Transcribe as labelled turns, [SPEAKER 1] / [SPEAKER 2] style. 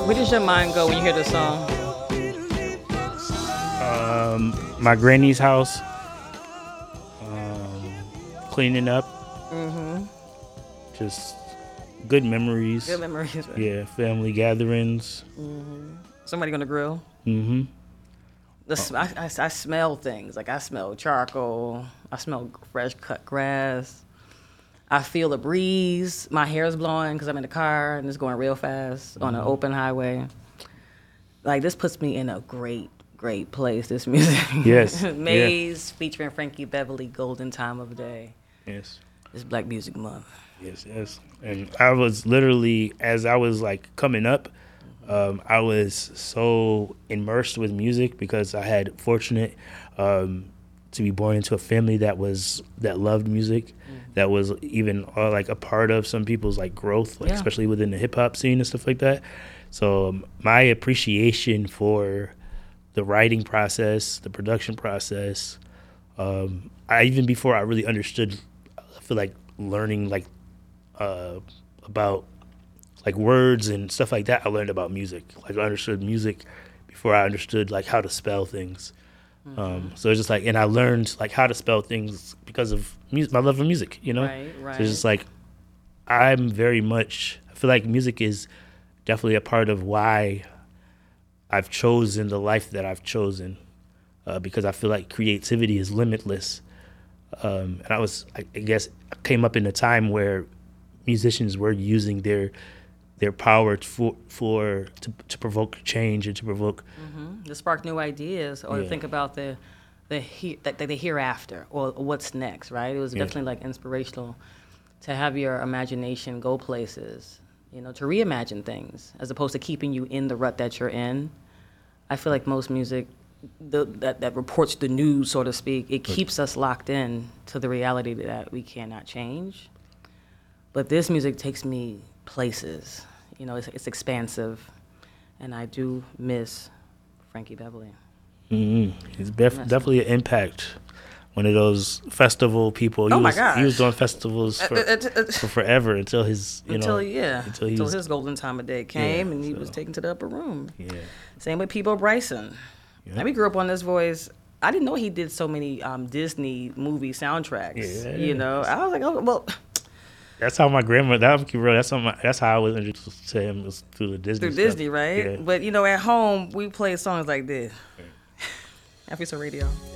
[SPEAKER 1] Where does your mind go when you hear this song?
[SPEAKER 2] My granny's house, cleaning up, just good memories.
[SPEAKER 1] Good memories. Right?
[SPEAKER 2] Yeah, family gatherings.
[SPEAKER 1] Somebody gonna grill.
[SPEAKER 2] Mm-hmm.
[SPEAKER 1] I smell things. Like I smell charcoal. I smell fresh cut grass. I feel the breeze. My hair is blowing because I'm in the car and it's going real fast on an open highway. Like this puts me in a great place. This music.
[SPEAKER 2] Yes.
[SPEAKER 1] Maze featuring Frankie Beverly, Golden Time of Day.
[SPEAKER 2] Yes.
[SPEAKER 1] It's Black Music Month.
[SPEAKER 2] Yes. And I was literally, as I was like coming up, I was so immersed with music because I had fortunate to be born into a family that loved music, that was even like a part of some people's like growth, like especially within the hip hop scene and stuff like that. So my appreciation for the writing process, the production process, I even before I really understood, I feel like learning like about like words and stuff like that, I learned about music. Like I understood music before I understood like how to spell things. So it's just like, and I learned like how to spell things because of music, my love of music, you know?
[SPEAKER 1] Right.
[SPEAKER 2] So it's just like, I feel like music is definitely a part of why I've chosen the life that I've chosen, because I feel like creativity is limitless. And I guess I came up in a time where musicians were using their power to provoke change and to provoke
[SPEAKER 1] To spark new ideas or to think about the hereafter or what's next, right? It was definitely like inspirational to have your imagination go places, you know, to reimagine things as opposed to keeping you in the rut that you're in. I feel like most music that reports the news, so to speak, it keeps us locked in to the reality that we cannot change. But this music takes me places. You know, it's expansive, and I do miss Frankie Beverly.
[SPEAKER 2] He's definitely an impact. One of those festival people.
[SPEAKER 1] Oh my gosh.
[SPEAKER 2] He was doing festivals for forever until his
[SPEAKER 1] golden time of day came and he was taken to the upper room.
[SPEAKER 2] Yeah.
[SPEAKER 1] Same with Peabo Bryson. Yeah. We grew up on this voice. I didn't know he did so many Disney movie soundtracks.
[SPEAKER 2] Yeah.
[SPEAKER 1] You know, I was like, oh well.
[SPEAKER 2] That's how my grandmother. That's how I was introduced to him, was through the Disney.
[SPEAKER 1] Through Disney, right? Yeah. But you know, at home we played songs like this. After Radio.